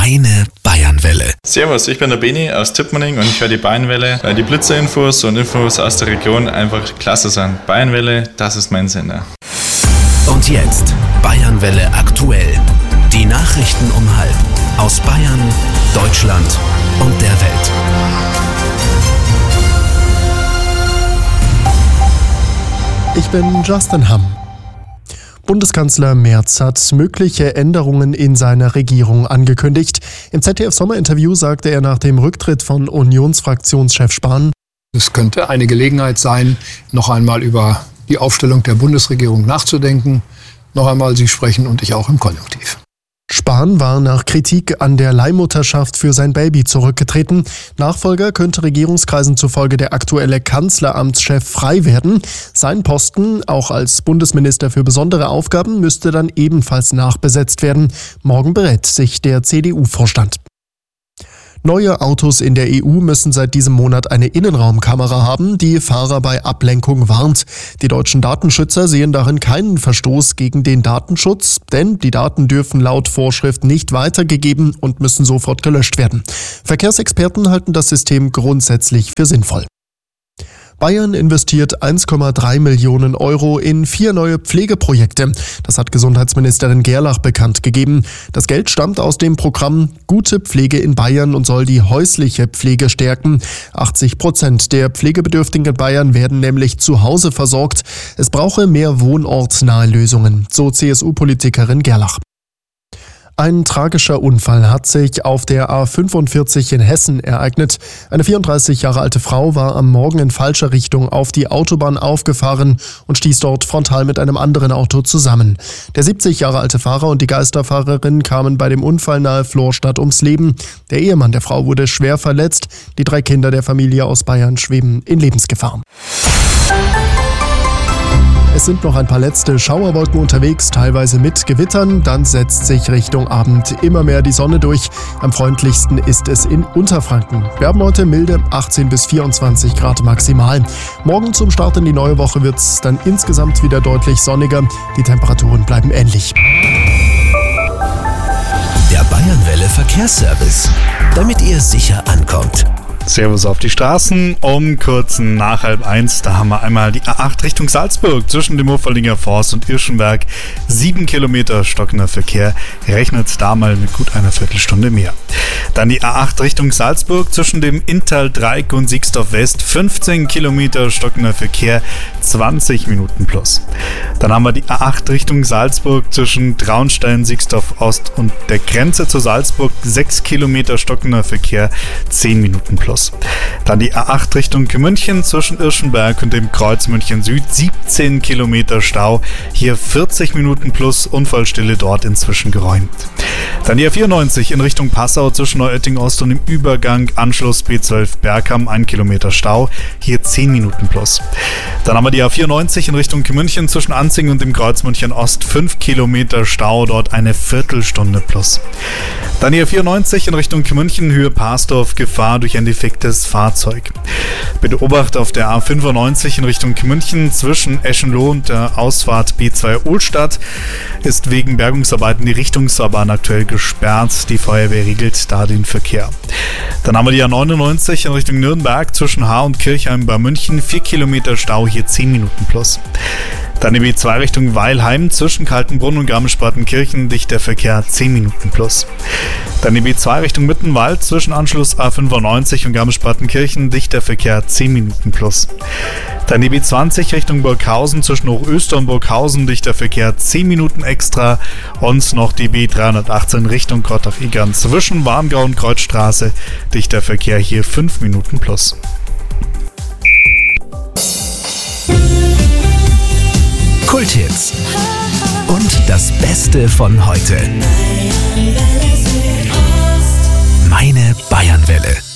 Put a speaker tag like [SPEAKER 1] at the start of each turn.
[SPEAKER 1] Meine Bayernwelle.
[SPEAKER 2] Servus, ich bin der Beni aus Tippmanning und ich höre die Bayernwelle, weil die Blitzerinfos und Infos aus der Region einfach klasse sind. Bayernwelle, das ist mein Sender.
[SPEAKER 1] Und jetzt Bayernwelle aktuell. Die Nachrichten um 12:30 aus Bayern, Deutschland und der Welt.
[SPEAKER 3] Ich bin Justin Hamm. Bundeskanzler Merz hat mögliche Änderungen in seiner Regierung angekündigt. Im ZDF-Sommerinterview sagte er nach dem Rücktritt von Unionsfraktionschef Spahn:
[SPEAKER 4] Es könnte eine Gelegenheit sein, noch einmal über die Aufstellung der Bundesregierung nachzudenken. Noch einmal Sie sprechen und ich auch im Konjunktiv.
[SPEAKER 3] Spahn war nach Kritik an der Leihmutterschaft für sein Baby zurückgetreten. Nachfolger könnte Regierungskreisen zufolge der aktuelle Kanzleramtschef frei werden. Sein Posten, auch als Bundesminister für besondere Aufgaben, müsste dann ebenfalls nachbesetzt werden. Morgen berät sich der CDU-Vorstand. Neue Autos in der EU müssen seit diesem Monat eine Innenraumkamera haben, die Fahrer bei Ablenkung warnt. Die deutschen Datenschützer sehen darin keinen Verstoß gegen den Datenschutz, denn die Daten dürfen laut Vorschrift nicht weitergegeben und müssen sofort gelöscht werden. Verkehrsexperten halten das System grundsätzlich für sinnvoll. Bayern investiert 1,3 Millionen Euro in 4 neue Pflegeprojekte. Das hat Gesundheitsministerin Gerlach bekannt gegeben. Das Geld stammt aus dem Programm Gute Pflege in Bayern und soll die häusliche Pflege stärken. 80% der Pflegebedürftigen in Bayern werden nämlich zu Hause versorgt. Es brauche mehr wohnortnahe Lösungen, so CSU-Politikerin Gerlach. Ein tragischer Unfall hat sich auf der A45 in Hessen ereignet. Eine 34 Jahre alte Frau war am Morgen in falscher Richtung auf die Autobahn aufgefahren und stieß dort frontal mit einem anderen Auto zusammen. Der 70 Jahre alte Fahrer und die Geisterfahrerin kamen bei dem Unfall nahe Florstadt ums Leben. Der Ehemann der Frau wurde schwer verletzt. Die 3 Kinder der Familie aus Bayern schweben in Lebensgefahr. Es sind noch ein paar letzte Schauerwolken unterwegs, teilweise mit Gewittern. Dann setzt sich Richtung Abend immer mehr die Sonne durch. Am freundlichsten ist es in Unterfranken. Wir haben heute milde 18 bis 24 Grad maximal. Morgen zum Start in die neue Woche wird es dann insgesamt wieder deutlich sonniger. Die Temperaturen bleiben ähnlich.
[SPEAKER 1] Der Bayernwelle Verkehrsservice, damit ihr sicher ankommt.
[SPEAKER 5] Servus auf die Straßen, um kurz nach 12:30. Da haben wir einmal die A8 Richtung Salzburg zwischen dem Hofaldinger Forst und Irschenberg. 7 Kilometer stockender Verkehr, rechnet da mal mit gut einer Viertelstunde mehr. Dann die A8 Richtung Salzburg zwischen dem Inntal-Dreieck und Siegsdorf West. 15 Kilometer stockender Verkehr, 20 Minuten plus. Dann haben wir die A8 Richtung Salzburg zwischen Traunstein, Siegsdorf Ost und der Grenze zu Salzburg. 6 Kilometer stockender Verkehr, 10 Minuten plus. Dann die A8 Richtung München zwischen Irschenberg und dem Kreuz München Süd, 17 Kilometer Stau, hier 40 Minuten plus, Unfallstille dort inzwischen geräumt. Dann die A94 in Richtung Passau zwischen Neuötting Ost und dem Übergang Anschluss B12 Bergham, 1 Kilometer Stau, hier 10 Minuten plus. Dann haben wir die A94 in Richtung München zwischen Anzing und dem Kreuz München Ost, 5 Kilometer Stau, dort eine Viertelstunde plus. Dann die A94 in Richtung München, Höhe Parsdorf, Gefahr durch ein defektes Fahrzeug. Bitte Obacht auf der A95 in Richtung München zwischen Eschenloh und der Ausfahrt B2 Ohlstadt ist wegen Bergungsarbeiten die Richtungsfahrbahn aktuell gesperrt. Die Feuerwehr regelt da den Verkehr. Dann haben wir die A99 in Richtung Nürnberg zwischen Haar und Kirchheim bei München, 4 Kilometer Stau, hier 10 Minuten plus. Dann die B2 Richtung Weilheim zwischen Kaltenbrunn und Garmisch-Partenkirchen, dichter Verkehr, 10 Minuten plus. Dann die B2 Richtung Mittenwald zwischen Anschluss A95 und Garmisch-Partenkirchen, dichter Verkehr, 10 Minuten plus. Dann die B20 Richtung Burghausen zwischen Hochöster und Burghausen, dichter Verkehr, 10 Minuten extra. Und noch die B318 Richtung Krottach-Egern zwischen Warngau und Kreuzstraße, dichter Verkehr, hier 5 Minuten plus.
[SPEAKER 1] Kulthits und das Beste von heute. Meine Bayernwelle.